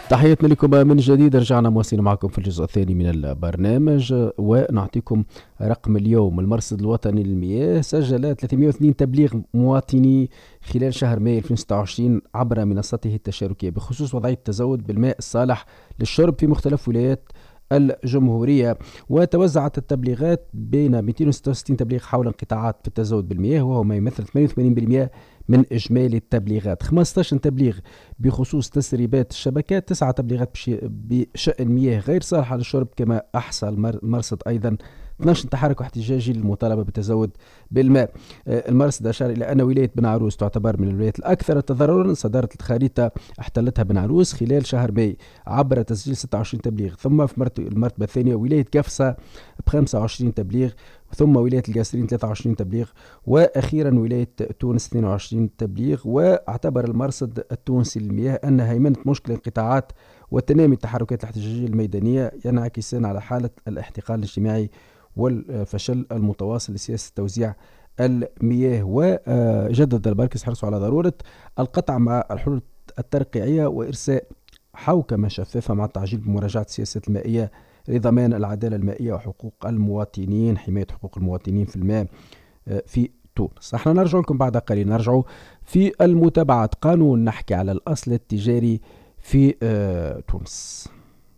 تحياتنا لكم من جديد. رجعنا مواصلين معكم في الجزء الثاني من البرنامج، ونعطيكم رقم اليوم. المرصد الوطني للمياه سجل 302 تبليغ مواطني خلال شهر مايو 2026 عبر منصته التشاركية بخصوص وضعية التزود بالماء الصالح للشرب في مختلف ولايات الجمهورية. وتوزعت التبليغات بين 266 تبليغ حول انقطاعات في التزود بالمياه، وهو ما يمثل 88% من إجمالي التبليغات. 15 تبليغ بخصوص تسريبات الشبكات، 9 تبليغات بشأن مياه غير صالحة للشرب. كما أحصى المرصد أيضا 12 تحرك احتجاجي للمطالبة بالتزود بالماء. المرصد أشار إلى أن ولاية بن عروس تعتبر من الولايات الأكثر تضررا. صدرت الخريطة احتلتها بن عروس خلال شهر ماي عبر تسجيل 26 تبليغ، ثم في المرتبة الثانية ولاية قفصة ب 25 تبليغ، ثم ولاية القاسرين 23 تبليغ، وأخيرا ولاية تونس 22 تبليغ. واعتبر المرصد التونسي للمياه أن هيمنة مشكلة الانقطاعات وتنامي التحركات الاحتجاجية الميدانية ينعكسان على حالة الاحتقان الاجتماعي والفشل المتواصل لسياسة توزيع المياه. وجدد المركز حرصه على ضرورة القطع مع الحلول الترقيعية وإرساء حوكمة شفافة مع التعجيل بمراجعة السياسات المائية لضمان العدالة المائية وحقوق المواطنين، حماية حقوق المواطنين في الماء في تونس. احنا نرجع لكم بعد قليل، نرجع في المتابعة قانون نحكي على الأصل التجاري في تونس.